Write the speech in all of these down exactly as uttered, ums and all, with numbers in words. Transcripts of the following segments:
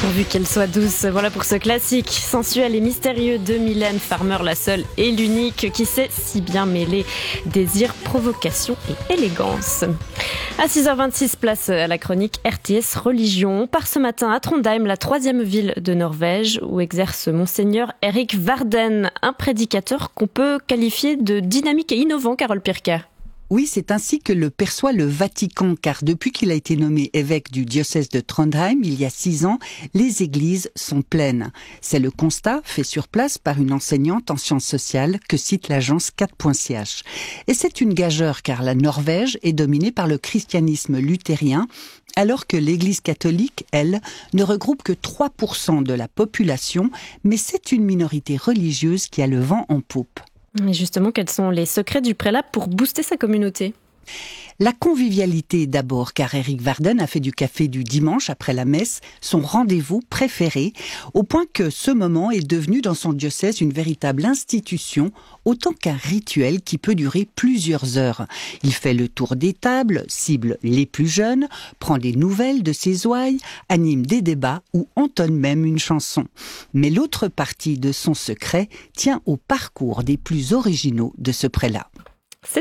Pourvu qu'elle soit douce, voilà pour ce classique sensuel et mystérieux de Mylène Farmer, la seule et l'unique qui sait si bien mêler désir, provocation et élégance. À six heures vingt-six, place à la chronique R T S Religion. On part ce matin à Trondheim, la troisième ville de Norvège, où exerce Monseigneur Erik Varden, un prédicateur qu'on peut qualifier de dynamique et innovant, Carole Pirker. Oui, c'est ainsi que le perçoit le Vatican, car depuis qu'il a été nommé évêque du diocèse de Trondheim, il y a six ans, les églises sont pleines. C'est le constat fait sur place par une enseignante en sciences sociales que cite l'agence quatre point c h. Et c'est une gageure, car la Norvège est dominée par le christianisme luthérien, alors que l'Église catholique, elle, ne regroupe que trois pour cent de la population, mais c'est une minorité religieuse qui a le vent en poupe. Et justement, quels sont les secrets du prélat pour booster sa communauté ? La convivialité d'abord, car Erik Varden a fait du café du dimanche après la messe son rendez-vous préféré, au point que ce moment est devenu dans son diocèse une véritable institution, autant qu'un rituel qui peut durer plusieurs heures. Il fait le tour des tables, cible les plus jeunes, prend des nouvelles de ses ouailles, anime des débats ou entonne même une chanson. Mais l'autre partie de son secret tient au parcours des plus originaux de ce prélat. C'est-à-dire ?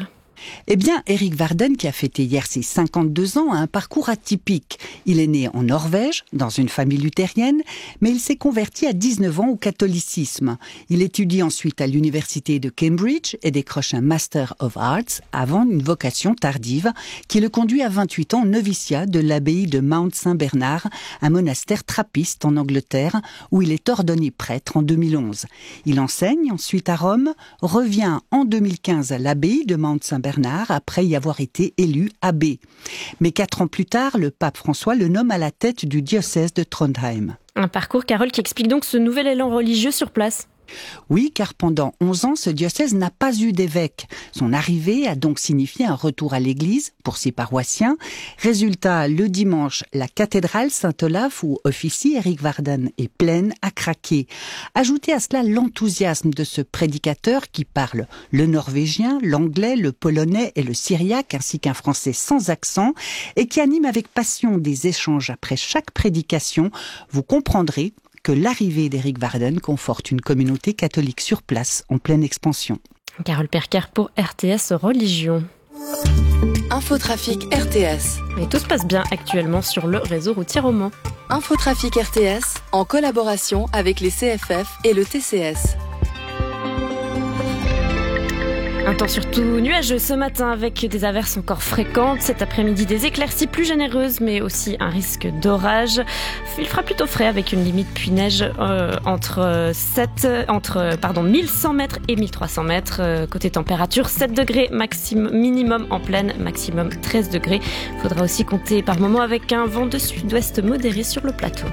Eh bien, Erik Varden, qui a fêté hier ses cinquante-deux ans, a un parcours atypique. Il est né en Norvège, dans une famille luthérienne, mais il s'est converti à dix-neuf ans au catholicisme. Il étudie ensuite à l'université de Cambridge et décroche un Master of Arts avant une vocation tardive qui le conduit à vingt-huit ans au noviciat de l'abbaye de Mount Saint-Bernard, un monastère trappiste en Angleterre, où il est ordonné prêtre en deux mille onze. Il enseigne ensuite à Rome, revient en deux mille quinze à l'abbaye de Mount Saint-Bernard, après y avoir été élu abbé. Mais quatre ans plus tard, le pape François le nomme à la tête du diocèse de Trondheim. Un parcours, Carole, qui explique donc ce nouvel élan religieux sur place. Oui, car pendant onze ans, ce diocèse n'a pas eu d'évêque. Son arrivée a donc signifié un retour à l'église pour ses paroissiens. Résultat, le dimanche, la cathédrale Saint-Olaf où officie Erik Varden est pleine à craquer. Ajoutez à cela l'enthousiasme de ce prédicateur qui parle le norvégien, l'anglais, le polonais et le syriaque, ainsi qu'un français sans accent, et qui anime avec passion des échanges après chaque prédication. Vous comprendrez que l'arrivée d'Erik Varden conforte une communauté catholique sur place en pleine expansion. Carole Pirker pour R T S Religion. Infotrafic R T S. Et tout se passe bien actuellement sur le réseau routier roman. Infotrafic R T S en collaboration avec les C F F et le T C S. Un temps surtout nuageux ce matin avec des averses encore fréquentes. Cet après-midi, des éclaircies plus généreuses, mais aussi un risque d'orage. Il fera plutôt frais avec une limite pluie-neige euh, entre, sept, entre pardon, mille cent mètres et mille trois cents mètres. Euh, côté température, sept degrés maximum, minimum en plaine, maximum treize degrés. Il faudra aussi compter par moments avec un vent de sud-ouest modéré sur le plateau.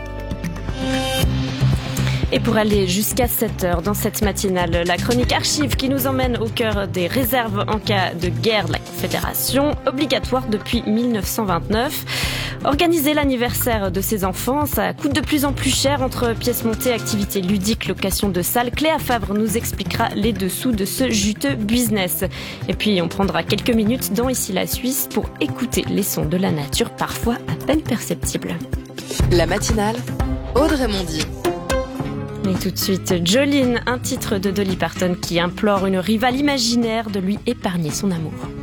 Et pour aller jusqu'à sept heures dans cette matinale, la chronique Archives qui nous emmène au cœur des réserves en cas de guerre de la Confédération, obligatoire depuis mille neuf cent vingt-neuf. Organiser l'anniversaire de ses enfants, ça coûte de plus en plus cher entre pièces montées, activités ludiques, location de salles. Cléa Favre nous expliquera les dessous de ce juteux business. Et puis on prendra quelques minutes dans Ici la Suisse pour écouter les sons de la nature, parfois à peine perceptibles. La matinale, Audrey Mondy. Et tout de suite, Jolene, un titre de Dolly Parton qui implore une rivale imaginaire de lui épargner son amour.